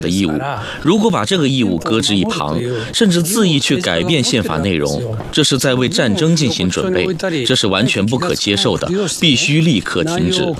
的义务，如果把这个义务搁置一旁，甚至恣意去改变宪法内容，这是在为战争进行准备，这是完全不可接受的，必须立刻停止。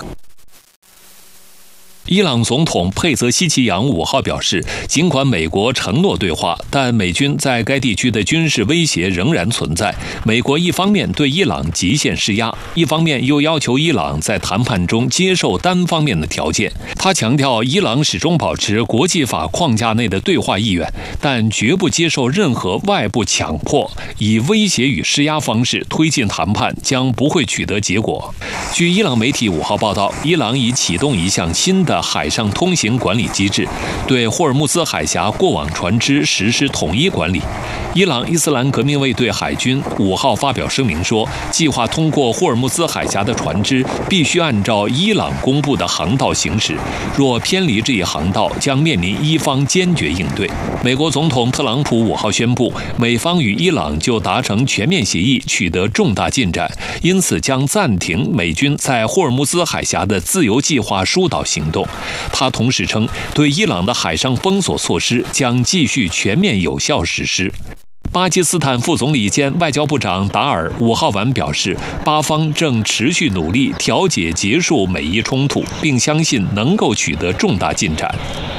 伊朗总统佩泽希奇扬5号表示，尽管美国承诺对话，但美军在该地区的军事威胁仍然存在。美国一方面对伊朗极限施压，一方面又要求伊朗在谈判中接受单方面的条件。他强调，伊朗始终保持国际法框架内的对话意愿，但绝不接受任何外部强迫，以威胁与施压方式推进谈判将不会取得结果。据伊朗媒体5号报道，伊朗已启动一项新的海上通行管理机制，对霍尔木兹海峡过往船只实施统一管理。伊朗伊斯兰革命卫队海军5号发表声明说，计划通过霍尔木兹海峡的船只必须按照伊朗公布的航道行驶，若偏离这一航道，将面临伊方坚决应对。美国总统特朗普5号宣布，美方与伊朗就达成全面协议取得重大进展，因此将暂停美军在霍尔木兹海峡的自由计划疏导行动。他同时称，对伊朗的海上封锁措施将继续全面有效实施。巴基斯坦副总理兼外交部长达尔5号晚表示，巴方正持续努力调解结束美伊冲突，并相信能够取得重大进展。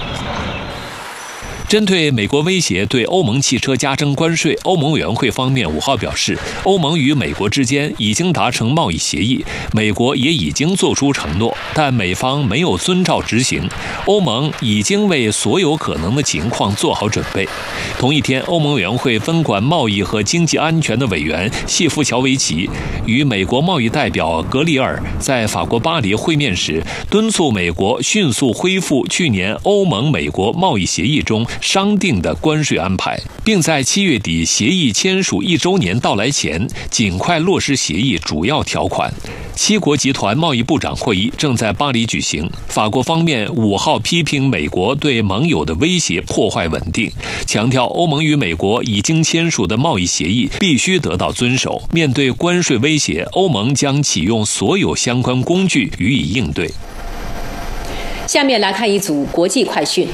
针对美国威胁对欧盟汽车加征关税，欧盟委员会方面5号表示，欧盟与美国之间已经达成贸易协议，美国也已经做出承诺，但美方没有遵照执行。欧盟已经为所有可能的情况做好准备。同一天，欧盟委员会分管贸易和经济安全的委员谢夫乔维奇与美国贸易代表格里尔在法国巴黎会面时，敦促美国迅速恢复去年欧盟美国贸易协议中商定的关税安排，并在7月底协议签署1周年到来前，尽快落实协议主要条款。7国集团贸易部长会议正在巴黎举行，法国方面5号批评美国对盟友的威胁破坏稳定，强调欧盟与美国已经签署的贸易协议必须得到遵守。面对关税威胁，欧盟将启用所有相关工具予以应对。 下面来看一组国际快讯。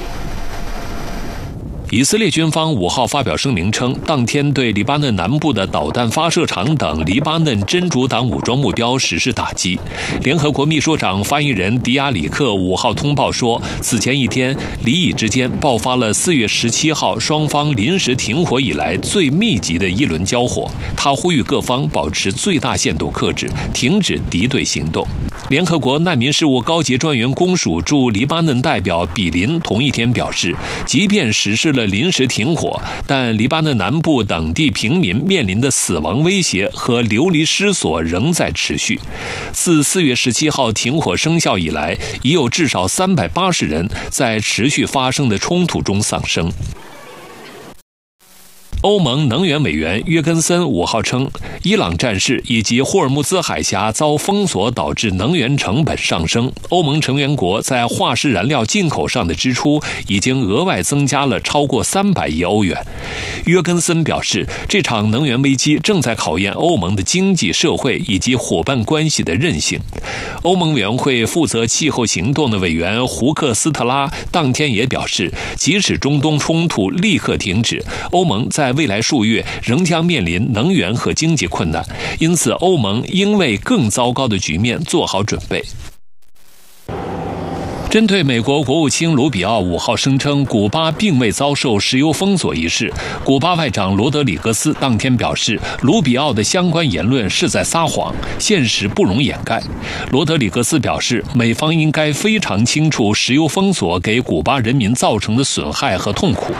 以色列军方5号发表声明称，当天对黎巴嫩南部的导弹发射场等黎巴嫩真主党武装目标实施打击。联合国秘书长发言人迪亚里克5号通报说，此前一天黎以之间爆发了4月17号双方临时停火以来最密集的一轮交火。他呼吁各方保持最大限度克制，停止敌对行动。联合国难民事务高级专员公署驻黎巴嫩代表比林同一天表示，即便实施了临时停火，但黎巴嫩南部等地平民面临的死亡威胁和流离失所仍在持续。自4月17号停火生效以来，已有至少380人在持续发生的冲突中丧生。欧盟能源委员约根森5号称，伊朗战事以及霍尔木兹海峡遭封锁导致能源成本上升，欧盟成员国在化石燃料进口上的支出已经额外增加了超过300亿欧元。约根森表示，这场能源危机正在考验欧盟的经济社会以及伙伴关系的韧性。欧盟委员会负责气候行动的委员胡克斯特拉当天也表示，即使中东冲突立刻停止，欧盟在未来数月仍将面临能源和经济困难，因此欧盟应为更糟糕的局面做好准备。针对美国国务卿卢比奥5号声称古巴并未遭受石油封锁一事，古巴外长罗德里格斯当天表示，卢比奥的相关言论是在撒谎，现实不容掩盖。罗德里格斯表示，美方应该非常清楚石油封锁给古巴人民造成的损害和痛苦。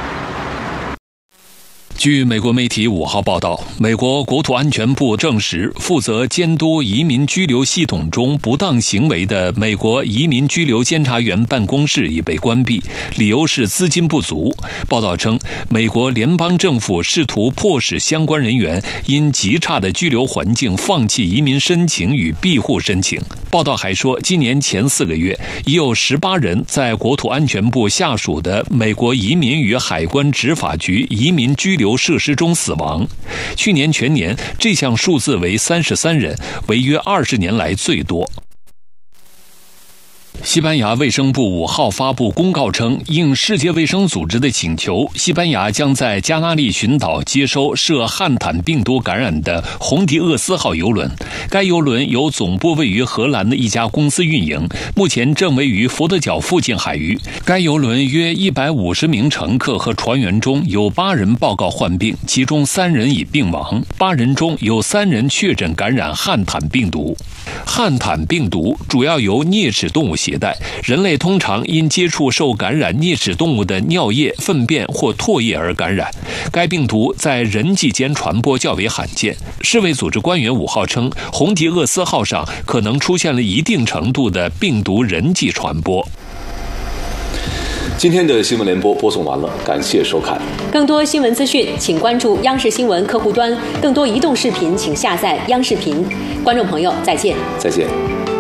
据美国媒体5号报道，美国国土安全部证实，负责监督移民居留系统中不当行为的美国移民居留监察员办公室已被关闭，理由是资金不足。报道称，美国联邦政府试图迫使相关人员因极差的居留环境放弃移民申请与庇护申请。报道还说，今年前4个月，已有18人在国土安全部下属的美国移民与海关执法局移民居留设施中死亡。去年全年这项数字为33人，为约20年来最多。 西班牙卫生部5号发布公告称，应世界卫生组织的请求，西班牙将在加那利群岛接收涉汉坦病毒感染的红迪厄斯号邮轮。该邮轮由总部位于荷兰的一家公司运营，目前正位于佛得角附近海域。该邮轮约150名乘客和船员中有8人报告患病，其中3人已病亡，8人中有3人确诊感染汉坦病毒。汉坦病毒主要由啮齿动物携带，人类通常因接触受感染啮齿动物的尿液、粪便或唾液而感染。该病毒在人际间传播较为罕见。世卫组织官员5号称，红迪厄斯号上可能出现了一定程度的病毒人际传播。 今天的新闻联播播送完了，感谢收看。 更多新闻资讯，请关注央视新闻客户端。更多移动视频，请下载央视频。观众朋友，再见。 再见。